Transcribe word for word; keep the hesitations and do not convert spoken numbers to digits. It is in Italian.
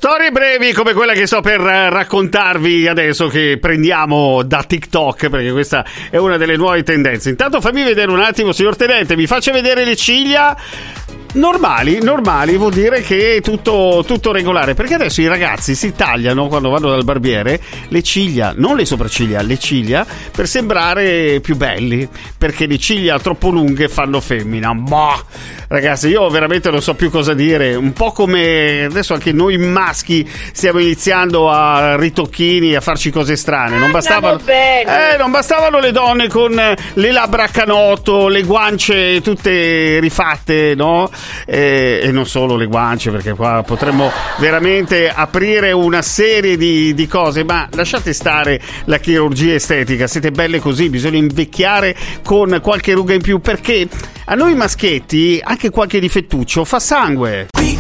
Storie brevi come quella che sto per raccontarvi adesso, che prendiamo da TikTok, perché questa è una delle nuove tendenze. Intanto fammi vedere un attimo, signor Tenente, mi faccia vedere le ciglia. Normali, normali, vuol dire che è tutto, tutto regolare, perché adesso i ragazzi si tagliano, quando vanno dal barbiere, le ciglia, non le sopracciglia, le ciglia, per sembrare più belli, perché le ciglia troppo lunghe fanno femmina. Boh, ragazzi, io veramente non so più cosa dire, un po' come adesso anche noi maschi stiamo iniziando a ritocchini, a farci cose strane, non bastavano, eh, non bastavano le donne con le labbra a canotto, le guance tutte rifatte, no? E, e non solo le guance, perché qua potremmo veramente aprire una serie di, di cose, ma lasciate stare la chirurgia estetica, siete belle così, bisogna invecchiare con qualche ruga in più, perché a noi maschietti anche qualche difettuccio fa sangue.